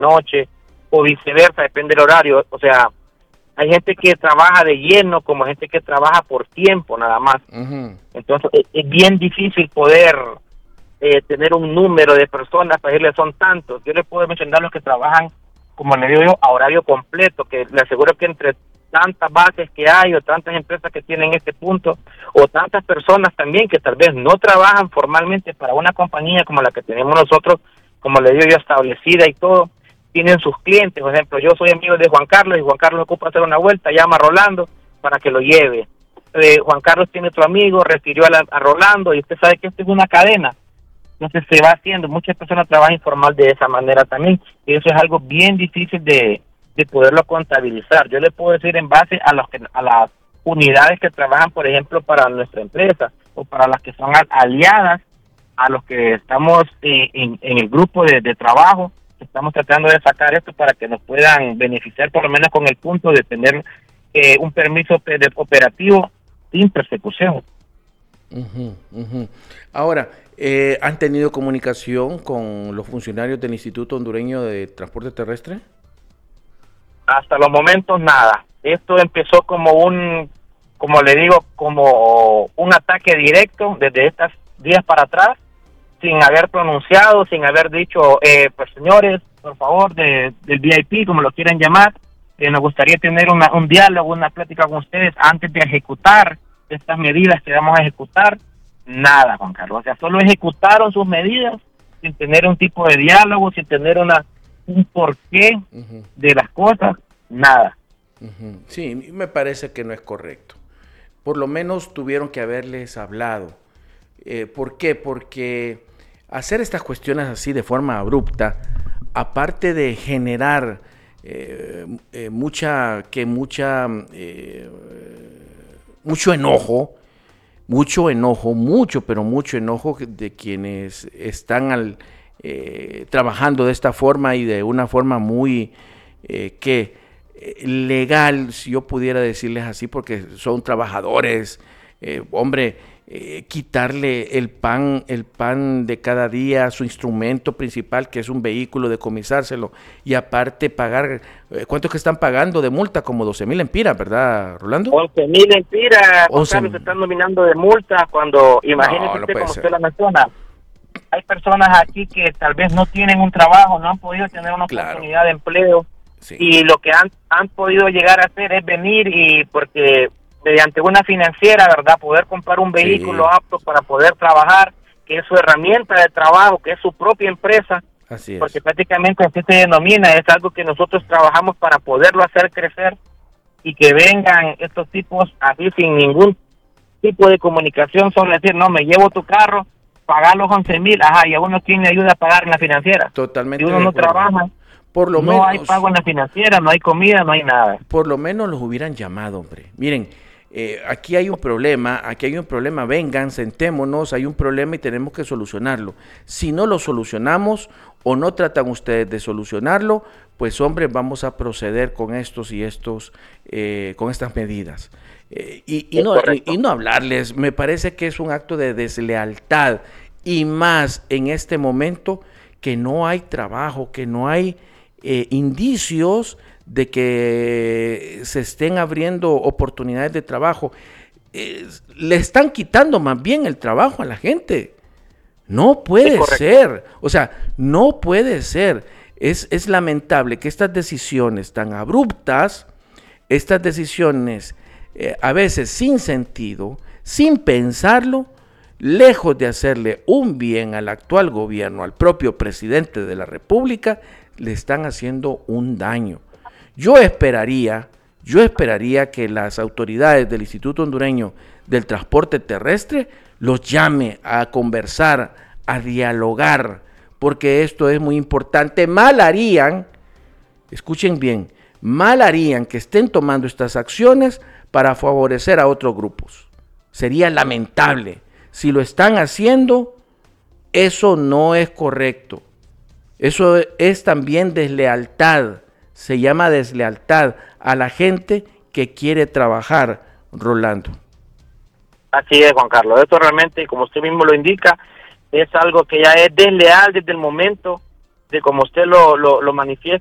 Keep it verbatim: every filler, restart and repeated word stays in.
noche, o viceversa, depende del horario. O sea, hay gente que trabaja de lleno como gente que trabaja por tiempo nada más. Uh-huh. Entonces es, es bien difícil poder eh, tener un número de personas para decirle son tantos. Yo les puedo mencionar los que trabajan, como le digo yo, a horario completo, que le aseguro que entre tantas bases que hay o tantas empresas que tienen este punto o tantas personas también que tal vez no trabajan formalmente para una compañía como la que tenemos nosotros, como le digo yo, establecida y todo, tienen sus clientes. Por ejemplo, yo soy amigo de Juan Carlos y Juan Carlos ocupa hacer una vuelta, llama a Rolando para que lo lleve. Eh, Juan Carlos tiene otro amigo, refirió a, la, a Rolando y usted sabe que esto es una cadena. Entonces se va haciendo, muchas personas trabajan informal de esa manera también y eso es algo bien difícil de de poderlo contabilizar. Yo le puedo decir en base a los que a las unidades que trabajan, por ejemplo, para nuestra empresa o para las que son aliadas a los que estamos eh, en, en el grupo de, de trabajo, estamos tratando de sacar esto para que nos puedan beneficiar por lo menos con el punto de tener eh, un permiso de operativo sin persecución. Uh-huh, uh-huh. Ahora, eh, ¿han tenido comunicación con los funcionarios del Instituto Hondureño de Transporte Terrestre? Hasta los momentos nada. Esto empezó como un, como le digo, como un ataque directo desde estos días para atrás, sin haber pronunciado, sin haber dicho, eh, pues señores, por favor, de, del V I P, como lo quieran llamar, eh, nos gustaría tener una, un diálogo, una plática con ustedes antes de ejecutar estas medidas que vamos a ejecutar. Nada, Juan Carlos. O sea, solo ejecutaron sus medidas sin tener un tipo de diálogo, sin tener una un porqué uh-huh. de las cosas, nada. Uh-huh. Sí, me parece que no es correcto. Por lo menos tuvieron que haberles hablado. Eh, ¿Por qué? Porque hacer estas cuestiones así de forma abrupta, aparte de generar eh, eh, mucha, que mucha, eh, mucho enojo, mucho enojo, mucho, pero mucho enojo de quienes están al Eh, trabajando de esta forma y de una forma muy eh, que eh, legal, si yo pudiera decirles así, porque son trabajadores, eh, hombre, eh, quitarle el pan, el pan de cada día, su instrumento principal, que es un vehículo, decomisárselo, y aparte pagar, eh, ¿cuánto es que están pagando de multa? Como doce mil empiras, ¿verdad, Rolando? once mil empiras, once mil se están nominando de multa cuando, imagínese no, usted, no como usted la menciona, hay personas aquí que tal vez no tienen un trabajo, no han podido tener una claro. oportunidad de empleo sí. y lo que han, han podido llegar a hacer es venir y porque mediante una financiera, ¿verdad? Poder comprar un vehículo sí. apto para poder trabajar, que es su herramienta de trabajo, que es su propia empresa, así es. Porque prácticamente así se denomina, es algo que nosotros trabajamos para poderlo hacer crecer y que vengan estos tipos así sin ningún tipo de comunicación, solo decir, no, me llevo tu carro, pagar los once mil, ajá, y a uno quién le ayuda a pagar en la financiera. Totalmente. Si uno no trabaja, por lo no menos, hay pago en la financiera, no hay comida, no hay nada. Por lo menos los hubieran llamado, hombre. Miren, eh, aquí hay un problema, aquí hay un problema, vengan, sentémonos, hay un problema y tenemos que solucionarlo. Si no lo solucionamos o no tratan ustedes de solucionarlo, pues hombre, vamos a proceder con estos y estos, eh, con estas medidas. Eh, y, y, no, y, y no hablarles, me parece que es un acto de deslealtad y más en este momento que no hay trabajo, que no hay eh, indicios de que se estén abriendo oportunidades de trabajo. Eh, le están quitando más bien el trabajo a la gente. No puede sí, ser, o sea, no puede ser. Es, es lamentable que estas decisiones tan abruptas, estas decisiones eh, a veces sin sentido, sin pensarlo, lejos de hacerle un bien al actual gobierno, al propio presidente de la República, le están haciendo un daño. Yo esperaría, yo esperaría que las autoridades del Instituto Hondureño del Transporte Terrestre los llame a conversar, a dialogar, porque esto es muy importante. Mal harían, escuchen bien, mal harían que estén tomando estas acciones para favorecer a otros grupos. Sería lamentable. Si lo están haciendo, eso no es correcto. Eso es también deslealtad. Se llama deslealtad a la gente que quiere trabajar, Rolando. Así es, Juan Carlos. Esto realmente, como usted mismo lo indica, es algo que ya es desleal desde el momento de como usted lo, lo, lo manifiesta,